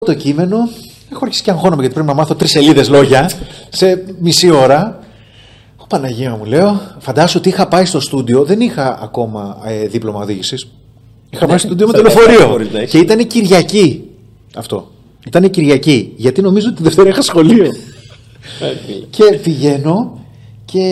Το κείμενο, έχω αρχίσει και αγχώνομαι γιατί πρέπει να μάθω 3 σελίδες λόγια σε μισή ώρα. Παναγία μου, λέω, φαντάσου ότι είχα πάει στο στούντιο, δεν είχα ακόμα δίπλωμα οδήγησης. Είχα πάει στο στούντιο με το λεωφορείο. Και ήταν Κυριακή αυτό. Ήταν Κυριακή, γιατί νομίζω ότι τη Δευτέρα είχα σχολείο. Και πηγαίνω και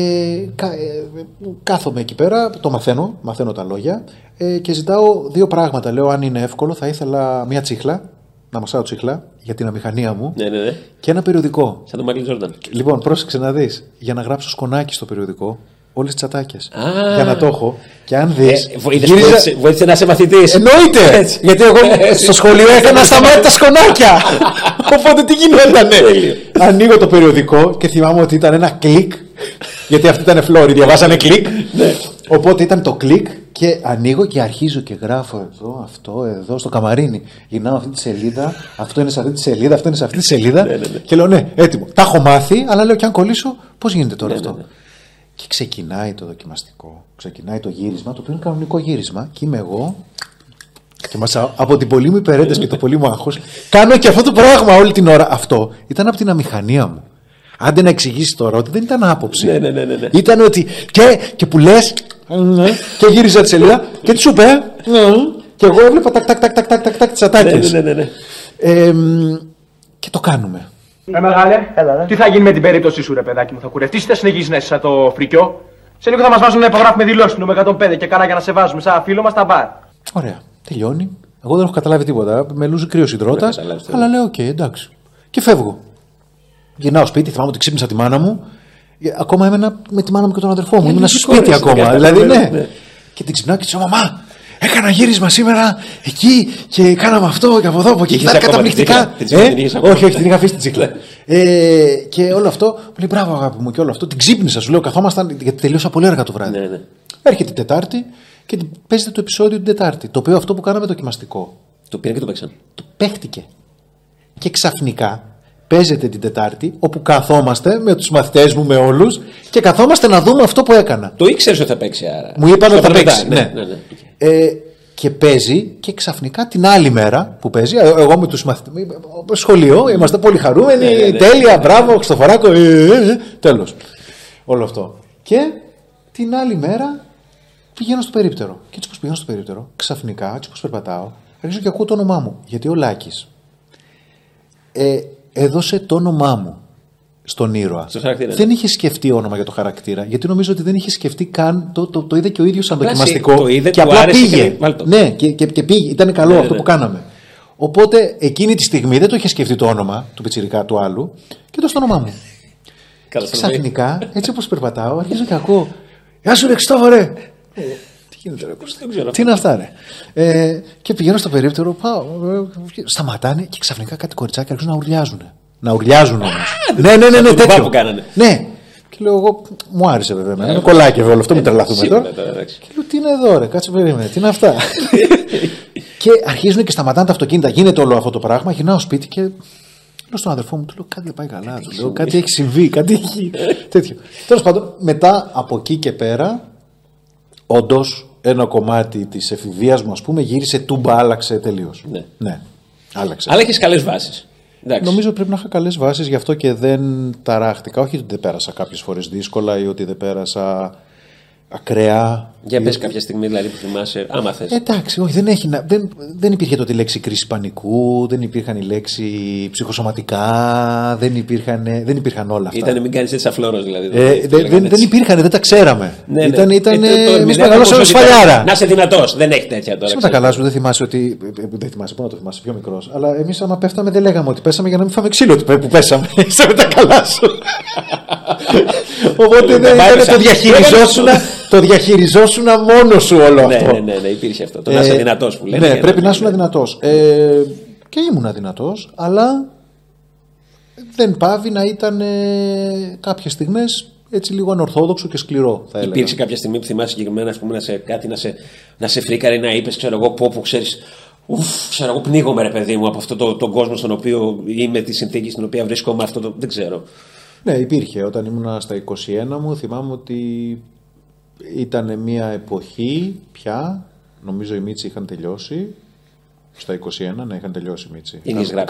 κάθομαι εκεί πέρα, το μαθαίνω τα λόγια και ζητάω 2 πράγματα. Λέω, αν είναι εύκολο, θα ήθελα μια τσίχλα. Να μασάω τσίχλα για την αμηχανία μου και ένα περιοδικό. Σαν τον Μάικλ Τζόρνταν. Λοιπόν, πρόσεξε να δεις. Για να γράψω σκονάκι στο περιοδικό, όλες τις τσατάκες. Για να το έχω. Και αν δεις. Βοήθησε να είσαι μαθητής. Εννοείται! Γιατί εγώ στο σχολείο έκανα σταμάτητα σκονάκια. Οπότε τι γινότανε. Ανοίγω το περιοδικό και θυμάμαι ότι ήταν ένα κλικ. Γιατί αυτή ήταν φλόρη, διαβάσανε κλικ. Οπότε ήταν το κλικ. Και ανοίγω και αρχίζω και γράφω εδώ, αυτό, εδώ, στο καμαρίνι. Γυρνάω αυτή τη σελίδα, αυτό είναι σε αυτή τη σελίδα, αυτό είναι σε αυτή τη σελίδα. Και λέω, ναι, έτοιμο. Τα έχω μάθει, αλλά λέω, και αν κολλήσω, πώς γίνεται τώρα αυτό. Και ξεκινάει το δοκιμαστικό, ξεκινάει το γύρισμα, το οποίο είναι κανονικό γύρισμα. Και είμαι εγώ, και από την πολύ μου υπερένταση και το πολύ μου άγχος, κάνω και αυτό το πράγμα όλη την ώρα. Αυτό ήταν από την αμηχανία μου. Άντε να εξηγήσει τώρα ότι δεν ήταν άποψη. Ναι. Ήταν ότι. Και που λες. Και γύριζα τη σελίδα και τι σου είπε. Και εγώ έβλεπα τάκ τις ατάκες. Ναι. Και το κάνουμε. Μεγάλε, τι θα γίνει με την περίπτωσή σου, ρε παιδάκι μου, θα κουρευτείς ή θα συνεχίσεις να είσαι σαν το φρικιό. Σε λίγο θα μας βάζουν να υπογράφουμε δηλώσεις του 105 και κάνα για να σε βάζουμε σαν φίλο μας τα μπαρ. Ωραία, τελειώνει. Εγώ δεν έχω καταλάβει τίποτα. Με λούζει κρύος υδρότας. Αλλά λέω, οκ, εντάξει. Και φεύγω. Γυρνάω σπίτι, θυμάμαι ότι ξύπνησα τη μάνα μου. Ακόμα έμενα με τη μάνα μου και τον αδερφό μου. Ήμουν στο σπίτι ακόμα. Δηλαδή, ναι. Και την ξυπνάω και της λέω, μαμά, έκανα γύρισμα σήμερα εκεί και κάναμε αυτό και από εδώ από εκεί. Και ήταν καταπληκτικά. Όχι, την είχα αφήσει την τσίχλα. Και όλο αυτό, μου λέει, μπράβο αγάπη μου και όλο αυτό. Την ξύπνησα, σου λέω, καθόμασταν, γιατί τελείωσα πολύ αργά το βράδυ. Έρχεται την Τετάρτη και παίζεται το επεισόδιο την Τετάρτη. Το οποίο αυτό που κάναμε δοκιμαστικό. Το πήραν και το παίξαν. Το παίχτηκε. Και ξαφνικά. Παίζεται την Τετάρτη, όπου καθόμαστε με τους μαθητές μου, με όλους και καθόμαστε να δούμε αυτό που έκανα. Το ήξερες ότι θα παίξει, άρα. Μου είπαν ότι θα παίξει. Ναι. Και παίζει και ξαφνικά την άλλη μέρα που παίζει, εγώ με τους μαθητές, σχολείο, είμαστε πολύ χαρούμενοι, τέλεια, μπράβο, Χριστοφοράκο, τέλος. Όλο αυτό. Και την άλλη μέρα πηγαίνω στο περίπτερο. Και έτσι πως πηγαίνω στο περίπτερο, ξαφνικά, έτσι πως περπατάω, αρχίζω και ακούω το όνομά μου. Γιατί ο Λάκης έδωσε το όνομά μου στον ήρωα. Δεν είχε σκεφτεί όνομα για το χαρακτήρα, γιατί νομίζω ότι δεν είχε σκεφτεί καν. Το είδε και ο ίδιος σαν δοκιμαστικό. Το είδε, και απλά πήγε. Ναι, και πήγε. Ήταν καλό αυτό που κάναμε. Οπότε εκείνη τη στιγμή δεν το είχε σκεφτεί το όνομα του πιτσιρικά του άλλου και έδωσε το όνομά μου. Και ξαφνικά, έτσι όπως περπατάω, αρχίζω και ακούω. Γεια σου, ρε Χριστόφορε! Τι είναι αυτά, ρε. Και πηγαίνω στο περίπτερο, πάω, σταματάνε και ξαφνικά κάτι κοριτσάκια αρχίζουν να ουρλιάζουν. Να ουρλιάζουν όμως. Ναι, τέτοιο. Ναι. Και λέω, εγώ μου άρεσε βέβαια. Είναι κολλάκι όλο αυτό, μην τρελαθούμε τώρα. Και λέω, τι είναι εδώ, ρε, κάτσε περίμενε, τι είναι αυτά. Και αρχίζουν και σταματάνε τα αυτοκίνητα, γίνεται όλο αυτό το πράγμα. Γυρνάω σπίτι και λέω στον αδερφό μου, του λέω, κάτι δεν πάει καλά. Του λέω, κάτι έχει συμβεί, κάτι έχει. Τέτοιο. Τέλος πάντων, μετά από εκεί και πέρα, όντως. Ένα κομμάτι της εφηβείας μου, ας πούμε, γύρισε τούμπα, άλλαξε τελείως. Ναι, άλλαξε. Αλλά έχεις καλές βάσεις. Εντάξει. Νομίζω πρέπει να είχα καλές βάσεις, γι' αυτό και δεν ταράχτηκα. Όχι ότι δεν πέρασα κάποιες φορές δύσκολα ή ότι δεν πέρασα ακραία. Για πες κάποια στιγμή δηλαδή που θυμάσαι, άμα θες. Εντάξει, όχι, δεν υπήρχε τότε η λέξη κρίση πανικού, δεν υπήρχαν η λέξη ψυχοσωματικά, δεν υπήρχαν όλα αυτά. Ήτανε μην κάνεις έτσι αφλόρος δηλαδή. Δεν υπήρχαν, δεν τα ξέραμε. Ναι. Εμείς μεγαλώσαμε σφαλιάρα. Να είσαι δυνατός, δεν έχει τέτοια τώρα. Σε τα καλά σου δεν θυμάσαι ότι. Δεν θυμάσαι, πού να το θυμάσαι, πιο μικρός. Αλλά εμείς άμα πέφταμε δεν λέγαμε ότι πέσαμε για να μην φάμε ξύλο που πέσαμε. Είσαι με τα καλά σου. Οπότε το διαχειριζόσουν μόνος σου όλο αυτό. Ναι, υπήρχε αυτό. Το να είσαι δυνατός που λένε. Ναι, πρέπει να είσαι δυνατός. Και ήμουν δυνατός, αλλά δεν πάβει να ήταν κάποιες στιγμές έτσι λίγο ανορθόδοξο και σκληρό, θα έλεγα. Υπήρξε κάποια στιγμή που θυμάσαι συγκεκριμένα, ας πούμε, να σε φρίκαρε, να είπες, ξέρω εγώ, που ξέρεις. Ξέρω εγώ, πνίγομαι, ρε παιδί μου, από αυτόν τον κόσμο στον οποίο είμαι, τη συνθήκη στην οποία βρίσκομαι, δεν ξέρω. Ναι, υπήρχε. Όταν ήμουν στα 21 μου, θυμάμαι ότι ήταν μια εποχή πια. Νομίζω οι Μίτσι είχαν τελειώσει. Στα 21, ναι, είχαν τελειώσει οι Μίτσι.